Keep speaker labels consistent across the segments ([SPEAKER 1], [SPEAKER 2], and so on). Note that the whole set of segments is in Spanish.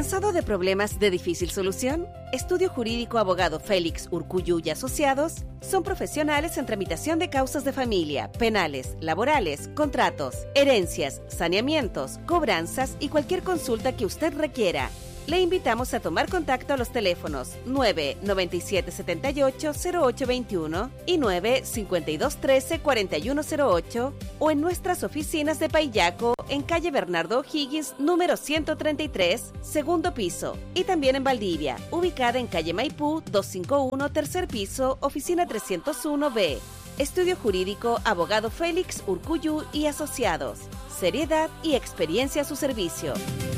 [SPEAKER 1] ¿Cansado de problemas de difícil solución? Estudio Jurídico Abogado Félix Urcuyu y Asociados son profesionales en tramitación de causas de familia, penales, laborales, contratos, herencias, saneamientos, cobranzas y cualquier consulta que usted requiera. Le invitamos a tomar contacto a los teléfonos 99778-0821 y 95213-4108 o en nuestras oficinas de Paillaco en calle Bernardo O'Higgins, número 133, segundo piso, y también en Valdivia, ubicada en calle Maipú 251, tercer piso, oficina 301B. Estudio Jurídico Abogado Félix Urcuyu y Asociados. Seriedad y experiencia a su servicio.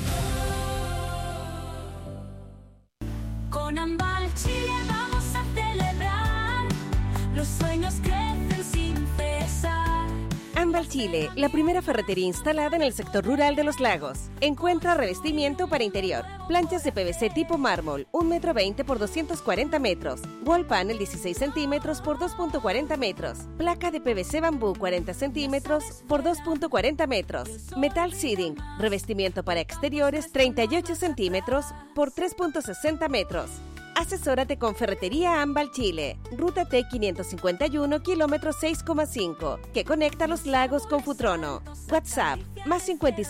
[SPEAKER 2] Con Ambal Chile vamos a celebrar, los sueños crecen sin cesar.
[SPEAKER 1] Ambal Chile, la primera ferretería instalada en el sector rural de Los Lagos. Encuentra revestimiento para interior, planchas de PVC tipo mármol, 1,20 m por 240 metros, wall panel 16 centímetros por 2,40 metros, placa de PVC bambú 40 centímetros por 2,40 metros, metal siding, revestimiento para exteriores 38 centímetros por 3,60 metros. Asesórate con Ferretería Ambal Chile, Ruta T551, kilómetro 6,5, que conecta Los Lagos con Futrono. WhatsApp, más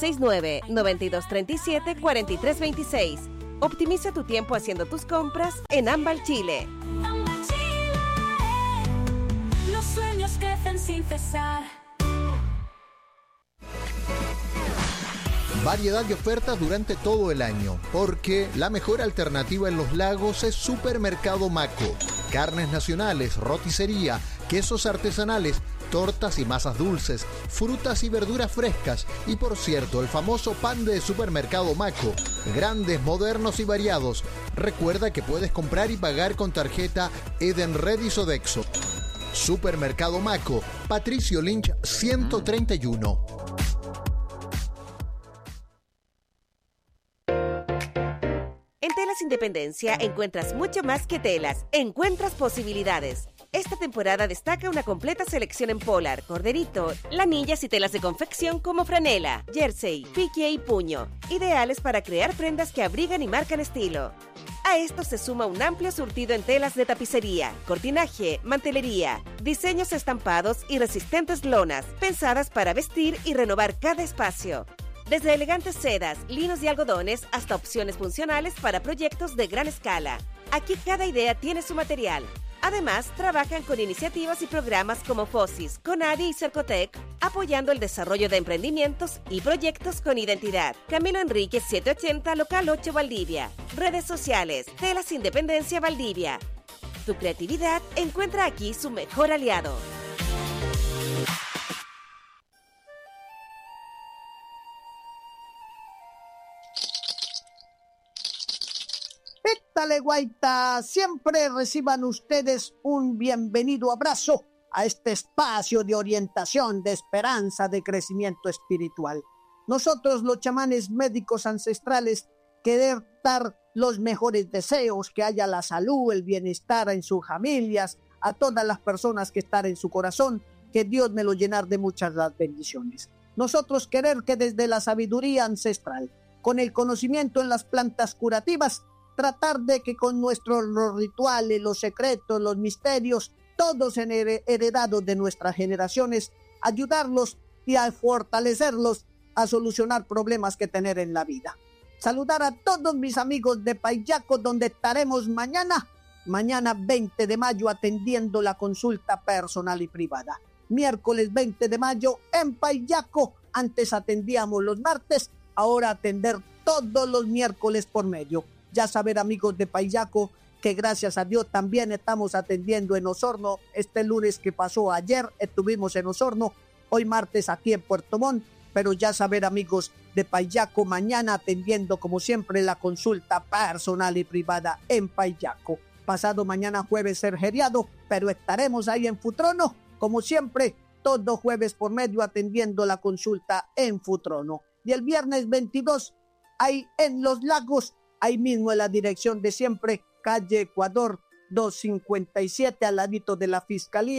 [SPEAKER 1] 569-9237-4326. Optimiza tu tiempo haciendo tus compras en Ambal Chile.
[SPEAKER 2] Ambal Chile, los sueños crecen sin cesar.
[SPEAKER 3] Variedad de ofertas durante todo el año, porque la mejor alternativa en Los Lagos es Supermercado Maco. Carnes nacionales, roticería, quesos artesanales, tortas y masas dulces, frutas y verduras frescas y, por cierto, el famoso pan de Supermercado Maco. Grandes, modernos y variados. Recuerda que puedes comprar y pagar con tarjeta Edenred y Sodexo. Supermercado Maco, Patricio Lynch 131.
[SPEAKER 1] En Telas Independencia encuentras mucho más que telas, encuentras posibilidades. Esta temporada destaca una completa selección en polar, corderito, lanillas y telas de confección como franela, jersey, pique y puño, ideales para crear prendas que abrigan y marcan estilo. A esto se suma un amplio surtido en telas de tapicería, cortinaje, mantelería, diseños estampados y resistentes lonas, pensadas para vestir y renovar cada espacio. Desde elegantes sedas, linos y algodones hasta opciones funcionales para proyectos de gran escala. Aquí cada idea tiene su material. Además, trabajan con iniciativas y programas como FOSIS, CONADI y Cercotec, apoyando el desarrollo de emprendimientos y proyectos con identidad. Camilo Enríquez 780, local 8 Valdivia. Redes sociales, Telas Independencia Valdivia. Tu creatividad encuentra aquí su mejor aliado.
[SPEAKER 4] Pétale Guaita, siempre reciban ustedes un bienvenido abrazo a este espacio de orientación, de esperanza, de crecimiento espiritual. Nosotros, los chamanes médicos ancestrales, querer dar los mejores deseos, que haya la salud, el bienestar en sus familias, a todas las personas que están en su corazón, que Dios me lo llenar de muchas las bendiciones. Nosotros querer que desde la sabiduría ancestral, con el conocimiento en las plantas curativas, tratar de que con nuestros los rituales, los secretos, los misterios, todos heredados de nuestras generaciones, ayudarlos y a fortalecerlos a solucionar problemas que tener en la vida. Saludar a todos mis amigos de Paillaco, donde estaremos mañana 20 de mayo atendiendo la consulta personal y privada. Miércoles 20 de mayo en Paillaco, antes atendíamos los martes, ahora atender todos los miércoles por medio. Ya saber, amigos de Paillaco, que gracias a Dios también estamos atendiendo en Osorno. Este lunes que pasó ayer estuvimos en Osorno, hoy martes aquí en Puerto Montt, pero ya saber, amigos de Paillaco, mañana atendiendo como siempre la consulta personal y privada en Paillaco. Pasado mañana jueves ser feriado, pero estaremos ahí en Futrono, como siempre, todo jueves por medio atendiendo la consulta en Futrono. Y el viernes 22, ahí en Los Lagos, ahí mismo en la dirección de siempre, calle Ecuador 257, al ladito de la Fiscalía.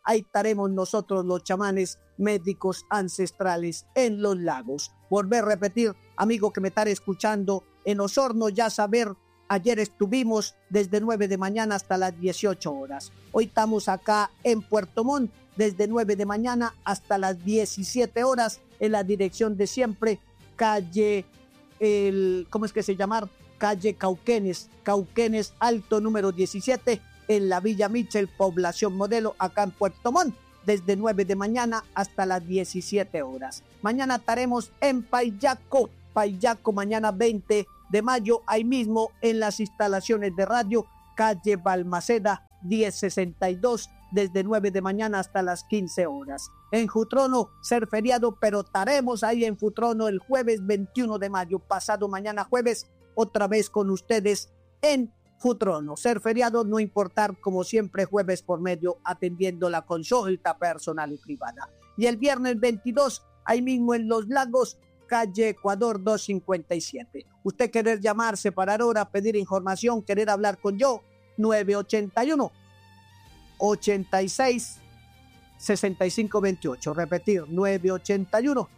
[SPEAKER 4] ahí estaremos nosotros los chamanes médicos ancestrales en los lagos. Volver a repetir, amigo que me está escuchando, en Osorno ya saber, ayer estuvimos desde 9 de mañana hasta las 18 horas. Hoy estamos acá en Puerto Montt desde 9 de mañana hasta las 17 horas en la dirección de siempre, calle, ¿cómo es que se llama? Calle Cauquenes Alto número 17 en la Villa Mitchell, población Modelo, acá en Puerto Montt, desde 9 de mañana hasta las 17 horas. Mañana estaremos en Payaco, mañana 20 de mayo, ahí mismo en las instalaciones de radio, calle Balmaceda 1062, desde 9 de mañana hasta las 15 horas. En Futrono, ser feriado, pero estaremos ahí en Futrono el jueves 21 de mayo, pasado mañana jueves, otra vez con ustedes en Futrono. Ser feriado, no importar, como siempre, jueves por medio, atendiendo la consulta personal y privada. Y el viernes 22, ahí mismo en Los Lagos, calle Ecuador 257. Usted querer llamar, separar hora, pedir información, querer hablar con yo, 981 86 6528. Repetir, 981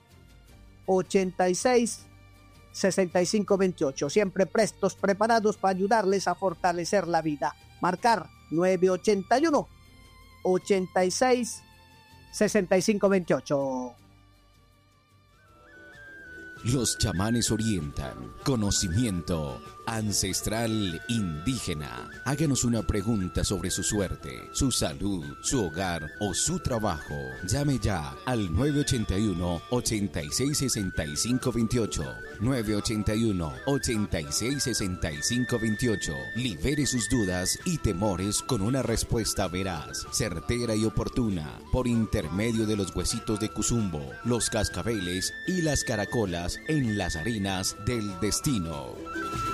[SPEAKER 4] 86 6528. Siempre prestos, preparados para ayudarles a fortalecer la vida. Marcar 981 86 6528.
[SPEAKER 5] Los chamanes orientan. Conocimiento ancestral indígena. Háganos una pregunta sobre su suerte, su salud, su hogar o su trabajo. Llame ya al 981-866528. 981-866528. Libere sus dudas y temores con una respuesta veraz, certera y oportuna, por intermedio de los huesitos de Cuzumbo, los cascabeles y las caracolas en las arenas del destino.